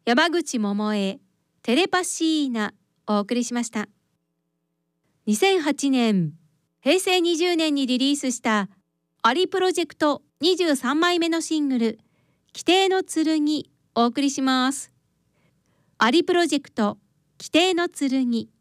山口百恵テレパシーナお送りしました。2008年平成20年にリリースしたアリプロジェクト23枚目のシングル規定の剣お送りします。アリプロジェクト規定の剣。